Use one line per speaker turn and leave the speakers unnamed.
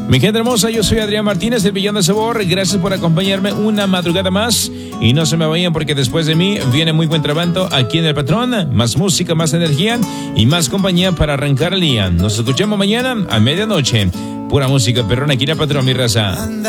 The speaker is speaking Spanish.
Mi gente hermosa, yo soy Adrián Martínez, el Villano de Sabor. Gracias por acompañarme una madrugada más. Y no se me vayan porque después de mí viene muy buen trabajo aquí en El Patrón. Más música, más energía y más compañía para arrancar el día. Nos escuchamos mañana a medianoche. Pura música perrona aquí en El Patrón, mi raza.